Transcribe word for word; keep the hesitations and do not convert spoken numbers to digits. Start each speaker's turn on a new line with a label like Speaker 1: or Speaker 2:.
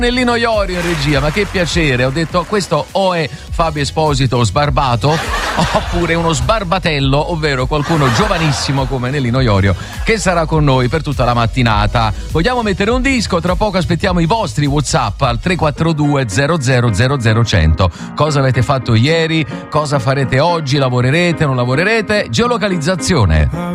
Speaker 1: Nellino Iorio in regia, ma che piacere, ho detto questo o è Fabio Esposito sbarbato oppure uno sbarbatello, ovvero qualcuno giovanissimo come Nellino Iorio che sarà con noi per tutta la mattinata. Vogliamo mettere un disco? Tra poco aspettiamo i vostri WhatsApp al tre quattro due zero zero zero zero cento. Cosa avete fatto ieri? Cosa farete oggi? Lavorerete? Non lavorerete? Geolocalizzazione.